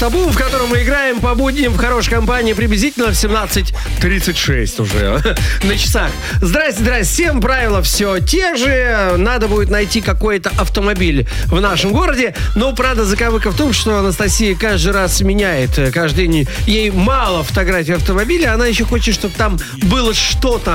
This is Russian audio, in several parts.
Табу, в котором мы играем по будням в хорошей компании приблизительно в 17:36 уже на часах. Здрасте. Всем правила все те же. Надо будет найти какой-то автомобиль в нашем городе. Но, правда, заковыка в том, что Анастасия каждый раз меняет. Каждый день ей мало фотографий автомобиля. Она еще хочет, чтобы там было что-то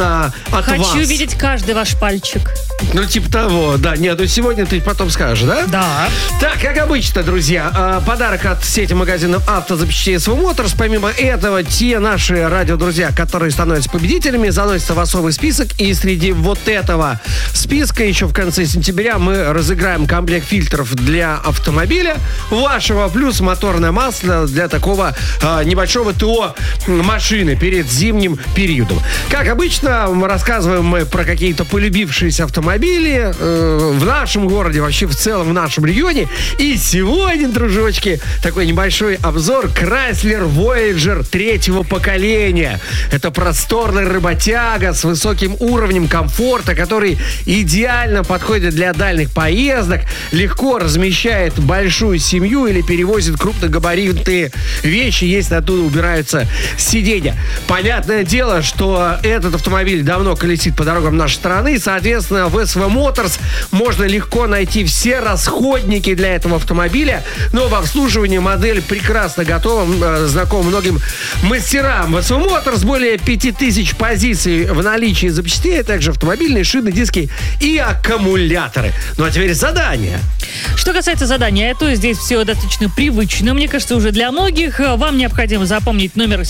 от вас. Хочу видеть каждый ваш пальчик. Ну, типа того, да. Нет, ну сегодня ты потом скажешь, да? Да. Так, как обычно, друзья, подарок от сети магазинов «Автозапчастей СВ Моторс». Помимо этого, те наши радиодрузья, которые становятся победителями, заносятся в особый список. И среди вот этого списка еще в конце сентября мы разыграем комплект фильтров для автомобиля вашего, плюс моторное масло для такого небольшого ТО машины перед зимним периодом. Как обычно, рассказываем мы про какие-то полюбившиеся автомобили в нашем городе, вообще в целом в нашем регионе. И сегодня, дружочки, такой небольшой обзор Chrysler Voyager 3-го поколения. Это просторный работяга с высоким уровнем комфорта, который идеально подходит для дальних поездок, легко размещает большую семью или перевозит крупногабаритные вещи, если оттуда убираются сиденья. Понятное дело, что этот автомобиль давно колесит по дорогам нашей страны, и, соответственно, в СВ Моторс можно легко найти все расходники для этого автомобиля, но в обслуживании модель прекрасно готова, знакома многим мастерам. В СВ Моторс более 5000 позиций в наличии запчастей, а также автомобильные шины, диски и аккумуляторы. Ну а теперь задание. Что касается задания, то здесь все достаточно привычно. Мне кажется, уже для многих. Вам необходимо запомнить номер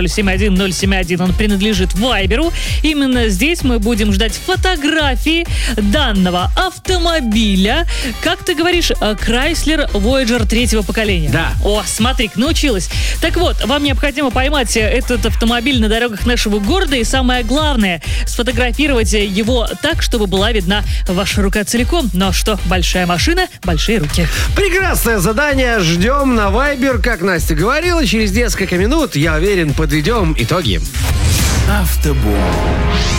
7071071. Он принадлежит Вайберу. Именно здесь мы будем ждать фотографии данного автомобиля. Как ты говоришь, Chrysler Voyager 3-го поколения. Да. О, смотри-ка, научилась. Так вот, вам необходимо поймать этот автомобиль на дорогах нашего города и, самое главное, сфотографировать его так, чтобы была видна ваша рука целиком. Но что, большая машина, большие руки. Прекрасное задание. Ждем на Viber. Как Настя говорила, через несколько минут, я уверен, подведем итоги. Автобум.